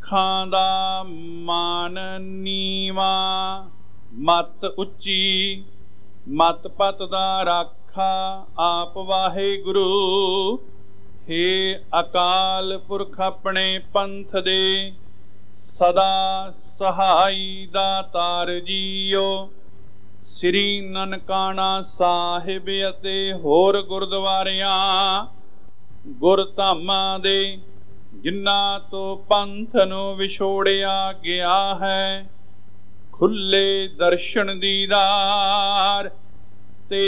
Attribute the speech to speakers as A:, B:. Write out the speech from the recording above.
A: ਸਿੱਖਾਂ ਦਾ ਮਾਨ ਨੀਵਾ, ਮਤ ਉੱਚੀ ਮਤ ਪਤ ਦਾ ਰਾਖਾ ਆਪ ਵਾਹਿਗੁਰੂ। ਹੇ ਅਕਾਲ ਪੁਰਖ ਆਪਣੇ ਪੰਥ ਦੇ ਸਦਾ ਸਹਾਈ ਦਾਤਾਰ ਜੀਓ। ਸ੍ਰੀ ਨਨਕਾਣਾ ਸਾਹਿਬ ਅਤੇ ਹੋਰ ਗੁਰਦੁਆਰਿਆਂ ਗੁਰਧਾਮਾਂ ਦੇ ਜਿਨ੍ਹਾਂ ਤੋਂ ਪੰਥ ਨੂੰ ਵਿਛੋੜਿਆ ਗਿਆ ਹੈ, ਖੁੱਲੇ ਦਰਸ਼ਨ ਦੀਦਾਰ